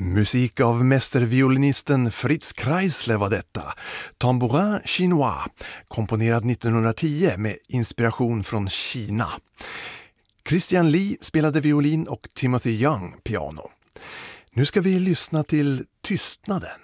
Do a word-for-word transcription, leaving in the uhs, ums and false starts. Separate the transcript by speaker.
Speaker 1: Musik av mästerviolinisten Fritz Kreisler var detta. Tambourin chinois, komponerad nittonhundratio med inspiration från Kina. Christian Lee spelade violin och Timothy Young piano. Nu ska vi lyssna till Tystnaden.